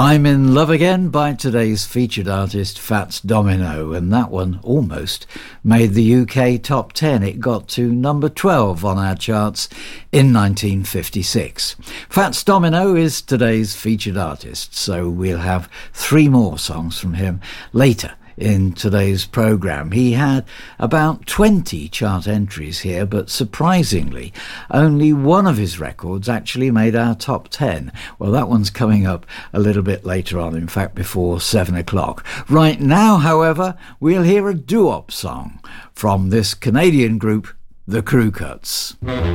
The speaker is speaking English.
I'm in Love Again by today's featured artist Fats Domino, and that one almost made the UK top 10. It got to number 12 on our charts in 1956. Fats Domino is today's featured artist, so we'll have 3 more songs from him later in today's programme. He had about 20 chart entries here, but surprisingly, only one of his records actually made our top 10. Well, that one's coming up a little bit later on, in fact, before 7 o'clock. Right now, however, we'll hear a doo-wop song from this Canadian group, The Crew Cuts.